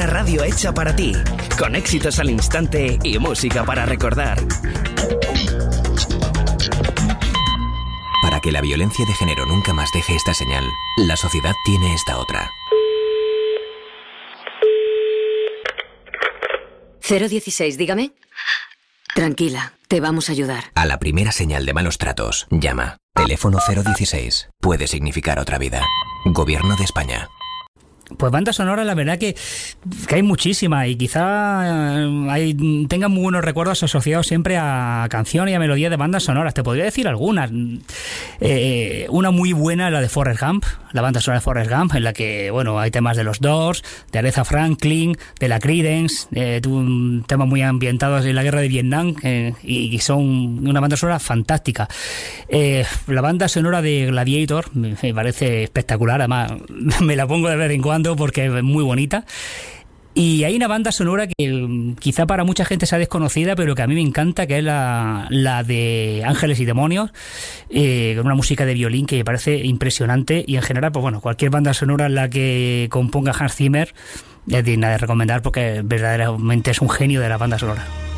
Una radio hecha para ti, con éxitos al instante y música para recordar. Para que la violencia de género nunca más deje esta señal, la sociedad tiene esta otra. 016, dígame. Tranquila, te vamos a ayudar. A la primera señal de malos tratos, llama. Teléfono 016. Puede significar otra vida. Gobierno de España. Pues banda sonora, la verdad que hay muchísimas y quizá tengan muy buenos recuerdos asociados siempre a canciones y a melodías de bandas sonoras. Te podría decir algunas. Una muy buena, la de Forrest Gump, la banda sonora de Forrest Gump, en la que hay temas de los Doors, de Aretha Franklin, de la Creedence, temas muy ambientados en la guerra de Vietnam, y son una banda sonora fantástica. La banda sonora de Gladiator me parece espectacular, además me la pongo de vez en cuando porque es muy bonita. Y hay una banda sonora que quizá para mucha gente sea desconocida, pero que a mí me encanta, que es la de Ángeles y Demonios, con una música de violín que me parece impresionante. Y en general, cualquier banda sonora en la que componga Hans Zimmer es digna de recomendar, porque verdaderamente es un genio de la banda sonora.